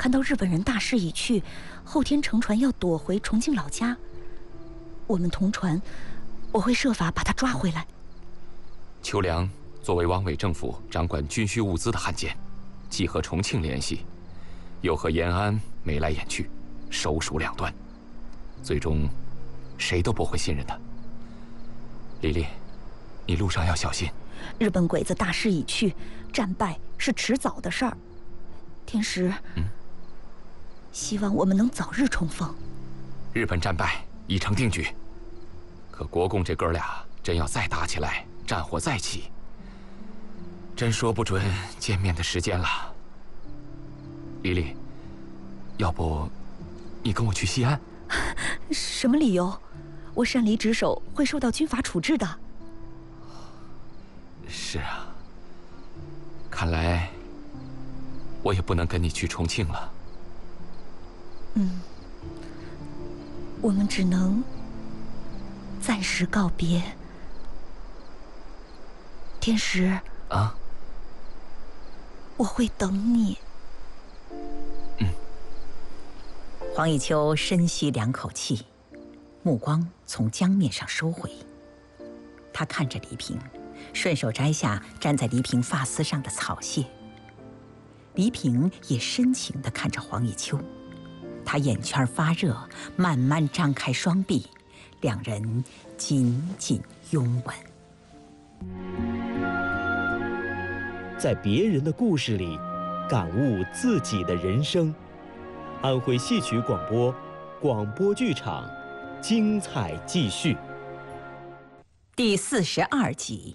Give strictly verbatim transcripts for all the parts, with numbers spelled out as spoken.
看到日本人大势已去，后天乘船要躲回重庆老家。我们同船，我会设法把他抓回来。 秋良作为汪伪政府掌管军需物资的汉奸，既和重庆联系，又和延安眉来眼去，首鼠两端，最终谁都不会信任他。丽丽，你路上要小心。 日本鬼子大势已去，战败是迟早的事儿。天石， 嗯， 希望我们能早日重逢。 日本战败已成定局，可国共这哥俩真要再打起来，战火再起，真说不准见面的时间了。丽丽，要不你跟我去西安？ 什么理由？我擅离职守会受到军法处置的。 是啊，看来我也不能跟你去重庆了。 嗯，我们只能暂时告别。天石啊， 我会等你。 嗯。 黄以秋深吸两口气，目光从江面上收回。他看着黎平，顺手摘下粘在黎平发丝上的草屑。黎平也深情地看着黄以秋，他眼圈发热，慢慢张开双臂，两人紧紧拥吻。 在别人的故事里，感悟自己的人生。安徽戏曲广播，广播剧场，精彩继续。 第四十二集，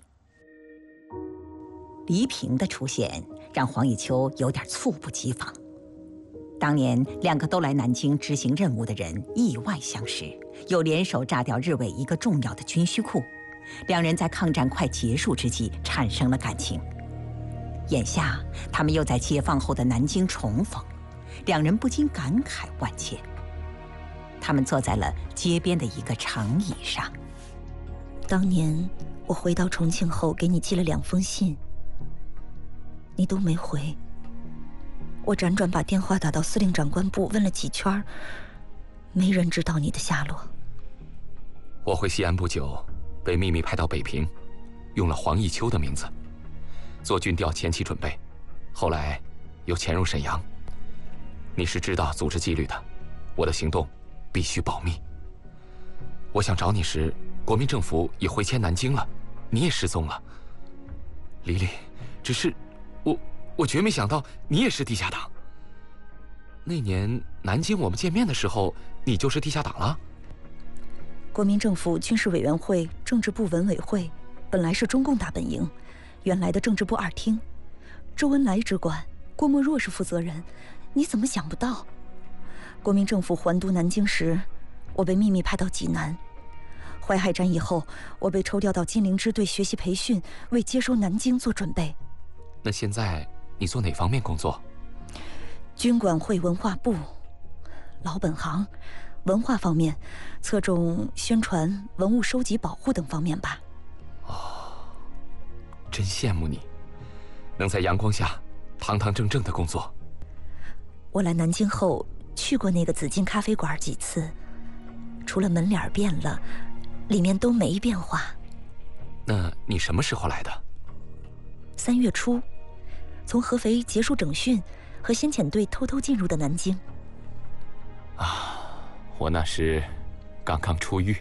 黎平的出现让黄以秋有点猝不及防。当年两个都来南京执行任务的人意外相识，又联手炸掉日伪一个重要的军需库，两人在抗战快结束之际产生了感情。眼下他们又在解放后的南京重逢，两人不禁感慨万千。他们坐在了街边的一个长椅上。 当年我回到重庆后，给你寄了两封信，你都没回。我辗转把电话打到司令长官部，问了几圈，没人知道你的下落。 我回西安不久，被秘密派到北平，用了黄以秋的名字，做军调前期准备，后来又潜入沈阳。你是知道组织纪律的，我的行动必须保密。我想找你时，国民政府已回迁南京了，你也失踪了。黎黎，只是我我绝没想到你也是地下党。那年南京我们见面的时候，你就是地下党了。 国民政府军事委员会政治部文委会本来是中共大本营，原来的政治部二厅，周恩来直管，郭沫若是负责人。你怎么想不到？国民政府还都南京时，我被秘密派到济南。淮海战役后，我被抽调到金陵支队学习培训，为接收南京做准备。 那现在你做哪方面工作？ 军管会文化部，老本行，文化方面侧重宣传、文物收集、保护等方面吧。 哦，真羡慕你，能在阳光下堂堂正正的工作。 我来南京后去过那个紫金咖啡馆几次，除了门脸变了，里面都没变化。 那你什么时候来的？ 三月初，从合肥结束整训，和先遣队偷偷进入的南京。 啊，我那时刚刚出狱。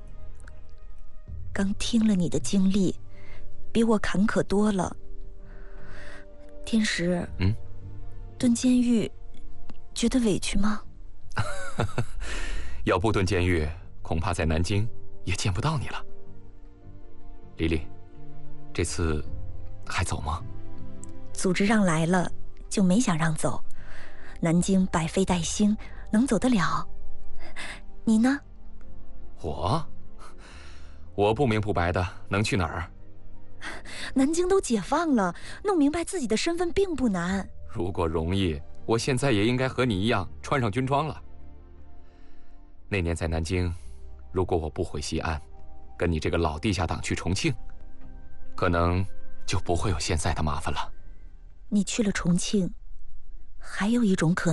刚听了你的经历，比我坎坷多了。天石， 嗯， 蹲监狱觉得委屈吗？ 要不蹲监狱，恐怕在南京也见不到你了。黎黎，这次还走吗？ 组织让来了，就没想让走。南京百废待兴，能走得了。你呢？ 我，我不明不白的能去哪儿？ 南京都解放了，弄明白自己的身份并不难。 如果容易，我现在也应该和你一样穿上军装了。那年在南京，如果我不回西安，跟你这个老地下党去重庆，可能就不会有现在的麻烦了。 你去了重庆，还有一种可能。